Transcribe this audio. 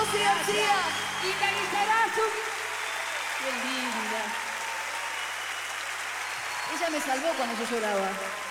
Rosy García. Y Melissa su... Qué linda. Ella me salvó cuando yo lloraba.